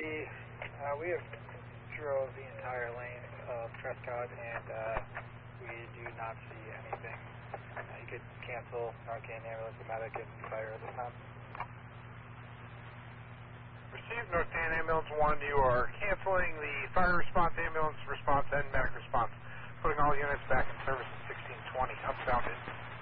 We have drove the entire lane of Prescott, and we do not see anything. You could cancel Narcan ambulance, medic, and fire at this time. Received Narcan ambulance 1. You are canceling the fire response, ambulance response, and medic response. Putting all units back in service at 1620. Unbounded.